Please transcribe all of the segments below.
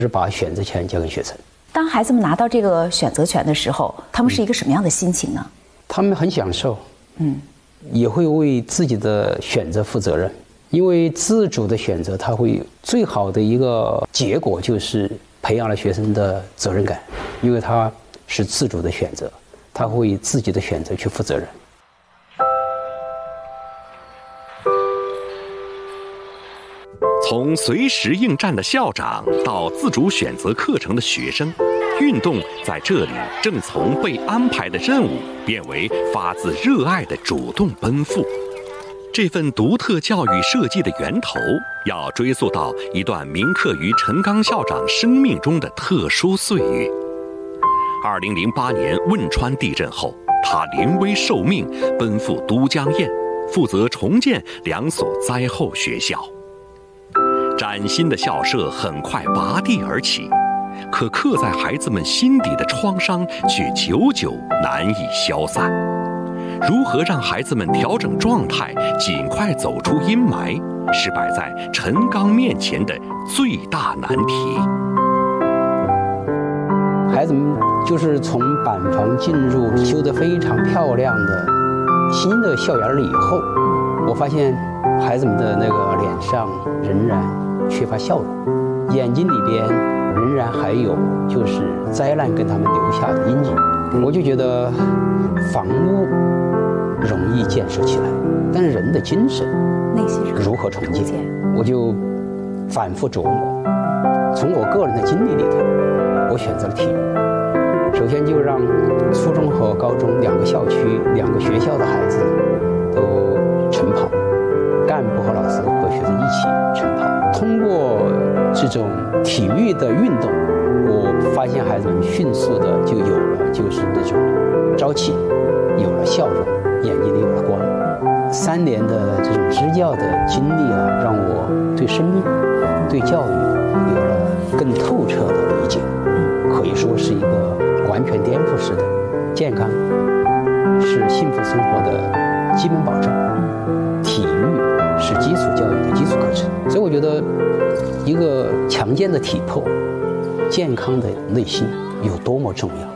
是把选择权交给学生。 当孩子们拿到这个选择权的时候，他们是一个什么样的心情呢？ 他们很享受，也会为自己的选择负责任。因为自主的选择，它会最好的一个结果就是培养了学生的责任感，因为他是自主的选择，他会为自己的选择去负责任。 从随时应战的校长到自主选择课程的学生，运动在这里正从被安排的任务变为发自热爱的主动奔赴。这份独特教育设计的源头，要追溯到一段铭刻于陈刚校长生命中的特殊岁月。2008年汶川地震后，他临危受命，奔赴都江堰，负责重建2所灾后学校。崭新的校舍很快拔地而起，可刻在孩子们心底的创伤却久久难以消散。如何让孩子们调整状态，尽快走出阴霾，是摆在陈刚面前的最大难题。 孩子们就是从板房进入修得非常漂亮的新的校园了以后，我发现孩子们的那个脸上仍然缺乏笑容，眼睛里边仍然还有就是灾难跟他们留下的阴影。我就觉得房屋容易建设起来，但是人的精神内心是如何重建？我就反复琢磨。从我个人的经历里头，我选择了体育。首先就让初中和高中2个校区、2个学校的孩子都晨跑，干部和老师和学生一起晨跑。通过这种体育的运动，我发现孩子们迅速的就有了就是那种朝气，有了笑容，眼睛里有了光。3年的这种支教的经历啊，让我对生命、对教育有了更透彻的理解，可以说是一个完全颠覆式的。健康是幸福生活的基本保障，体育是基础教育的基础课程。所以我觉得一个强健的体魄、健康的内心有多么重要。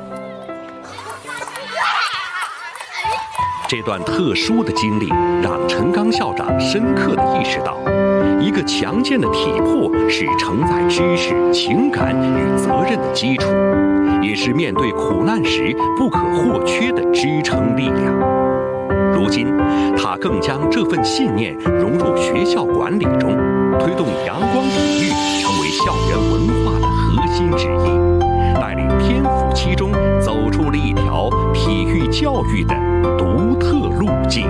这段特殊的经历让陈刚校长深刻地意识到，一个强健的体魄是承载知识、情感与责任的基础，也是面对苦难时不可或缺的支撑力量。如今，他更将这份信念融入学校管理中，推动阳光体育成为校园文化的核心之一，带领天府七中走出了一条体育教育的独特路径。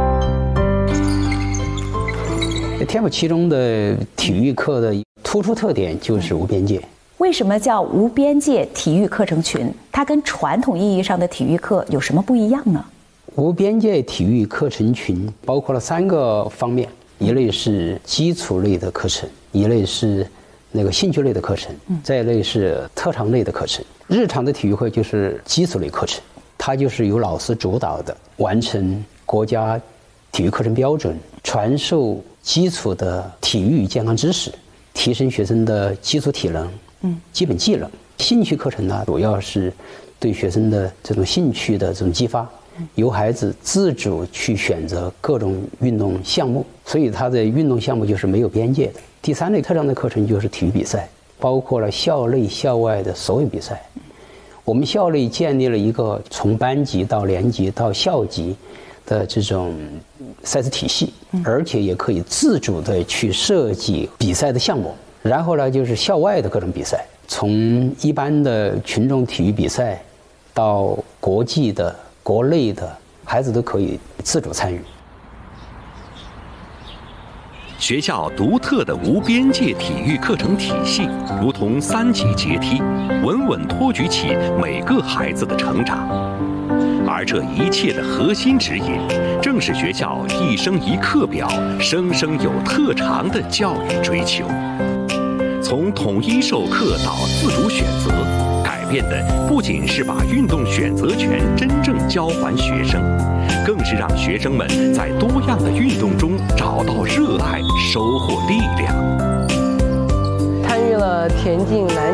天府七中的体育课的突出特点就是无边界。 为什么叫无边界体育课程群？它跟传统意义上的体育课有什么不一样呢？ 无边界体育课程群包括了3个方面，一类是基础类的课程，一类是那个兴趣类的课程，再一类是特长类的课程。日常的体育课就是基础类课程，它就是由老师主导的，完成国家体育课程标准，传授基础的体育健康知识，提升学生的基础体能、基本技能。兴趣课程呢，主要是对学生的这种兴趣的这种激发，由孩子自主去选择各种运动项目，所以他的运动项目就是没有边界的。第3类特长的课程就是体育比赛，包括了校内校外的所有比赛。我们校内建立了一个从班级到年级到校级的这种赛事体系，而且也可以自主的去设计比赛的项目。然后呢，就是校外的各种比赛，从一般的群众体育比赛到国际的、国内的，孩子都可以自主参与。 学校独特的无边界体育课程体系，如同3级阶梯，稳稳托举起每个孩子的成长。而这一切的核心指引，正是学校一生一课表、生生有特长的教育追求。从统一授课到自主选择，改变的不仅是把运动选择权真正交还学生，更是让学生们在多样的运动中找到热爱，收获力量。 参与了田径、篮